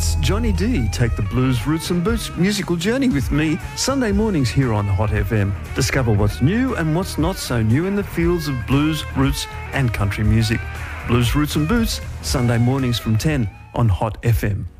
It's Johnny D. Take the blues, roots and boots musical journey with me Sunday mornings here on Hot FM. Discover what's new and what's not so new in the fields of blues, roots and country music. Blues, Roots and Boots, Sunday mornings from 10 on Hot FM.